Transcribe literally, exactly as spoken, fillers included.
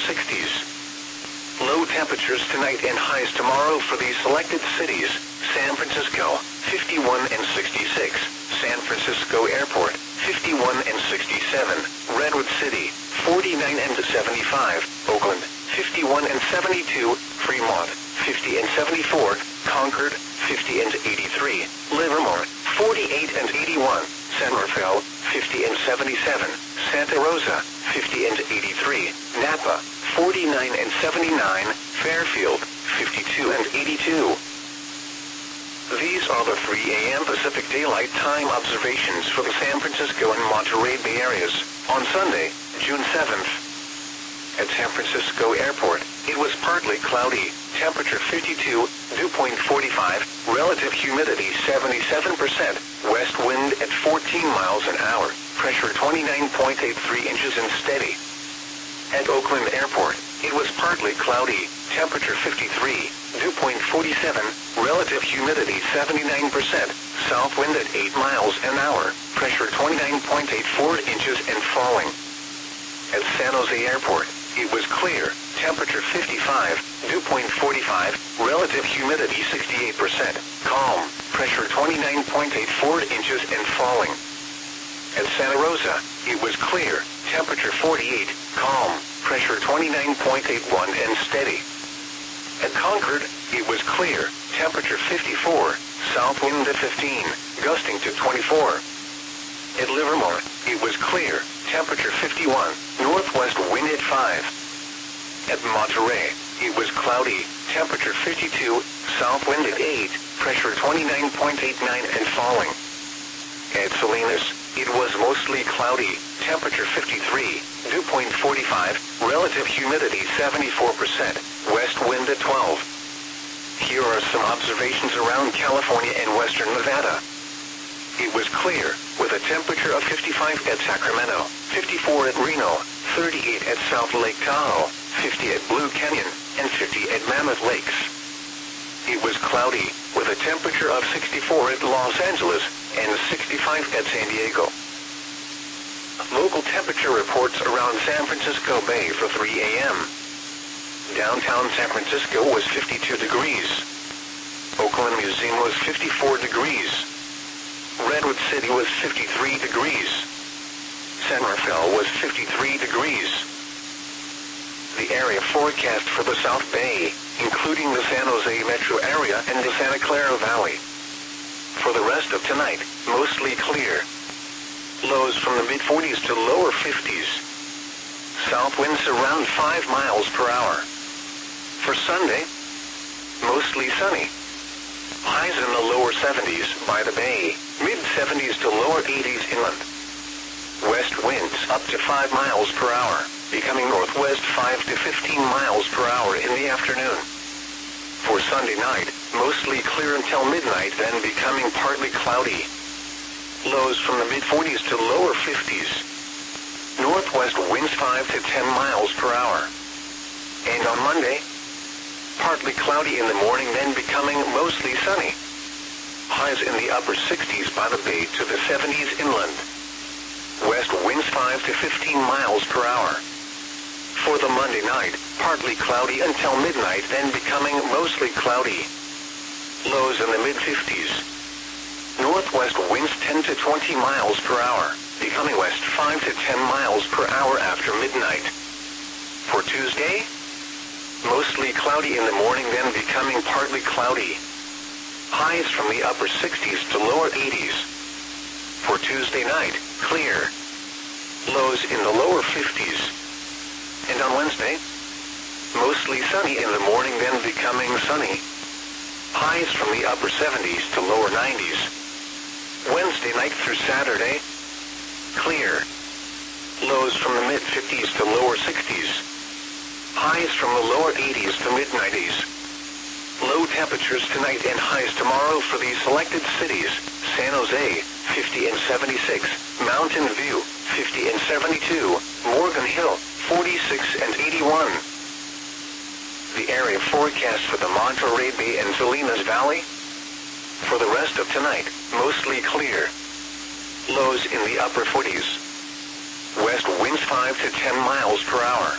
sixties. Low temperatures tonight and highs tomorrow for these selected cities: San Francisco, fifty-one and sixty-six. San Francisco Airport, fifty-one and sixty-seven. Redwood City, forty-nine and seventy-five. Oakland, fifty-one and seventy-two. Fremont, fifty and seventy-four. Concord, fifty and eighty-three. Livermore, forty-eight and eighty-one. San Rafael, fifty and seventy-seven. Santa Rosa, fifty and eighty-three. Napa, forty-nine and seventy-nine. Fairfield, fifty-two and eighty-two. These are the three a m Pacific Daylight Time observations for the San Francisco and Monterey Bay areas on Sunday, June seventh. At San Francisco Airport, it was partly cloudy, temperature fifty-two, dew point forty-five, relative humidity seventy-seven percent, west wind at fourteen miles an hour, pressure twenty-nine point eight three inches and steady. At Oakland Airport, it was partly cloudy, temperature fifty-three, dew point forty-seven, relative humidity seventy-nine percent, south wind at eight miles an hour, pressure twenty-nine point eight four inches and falling. At San Jose Airport, it was clear, temperature fifty-five, dew point forty-five, relative humidity sixty-eight percent, calm, pressure twenty-nine point eight four inches and falling. At Santa Rosa, it was clear, temperature forty-eight, calm, pressure twenty-nine point eight one and steady. At Concord, it was clear, temperature fifty-four, south wind at fifteen, gusting to twenty-four. At Livermore, it was clear, temperature fifty-one, northwest wind at five. At Monterey, it was cloudy, temperature fifty-two, south wind at eight, pressure twenty-nine point eight nine and falling. At Salinas, it was mostly cloudy, temperature fifty-three, dew point forty-five, relative humidity seventy-four percent, west wind at twelve. Here are some observations around California and western Nevada. It was clear, with a temperature of fifty-five at Sacramento, fifty-four at Reno, thirty-eight at South Lake Tahoe, fifty at Blue Canyon, and fifty at Mammoth Lakes. It was cloudy, with a temperature of sixty-four at Los Angeles, and sixty-five at San Diego. Local temperature reports around San Francisco Bay for three a m Downtown San Francisco was fifty-two degrees. Oakland Museum was fifty-four degrees. Redwood City was fifty-three degrees. San Rafael was fifty-three degrees. The area forecast for the South Bay, including the San Jose metro area and the Santa Clara Valley. For the rest of tonight, mostly clear. Lows from the mid forties to lower fifties. South winds around five miles per hour. For Sunday, mostly sunny. Highs in the lower seventies by the bay, mid seventies to lower eighties inland. West winds up to five miles per hour, becoming northwest five to fifteen miles per hour in the afternoon. For Sunday night, mostly clear until midnight, then becoming partly cloudy. Lows from the mid forties to lower fifties. Northwest winds five to ten miles per hour. And on Monday, partly cloudy in the morning, then becoming mostly sunny. Highs in the upper sixties by the bay to the seventies inland. West winds five to fifteen miles per hour. For the Monday night, partly cloudy until midnight, then becoming mostly cloudy. Lows in the mid fifties. Northwest winds ten to twenty miles per hour, becoming west five to ten miles per hour after midnight. For Tuesday, mostly cloudy in the morning, then becoming partly cloudy. Highs from the upper sixties to lower eighties. For Tuesday night, clear. Lows in the lower fifties. And on Wednesday, mostly sunny in the morning, then becoming sunny. Highs from the upper seventies to lower nineties. Wednesday night through Saturday, clear. Lows from the mid fifties to lower sixties. Highs from the lower eighties to mid nineties. Low temperatures tonight and highs tomorrow for these selected cities: San Jose, fifty and seventy-six, Mountain View, fifty and seventy-two, Morgan Hill, forty-six and eighty-one. The area forecast for the Monterey Bay and Salinas Valley. For the rest of tonight, mostly clear. Lows in the upper forties. West winds five to ten miles per hour.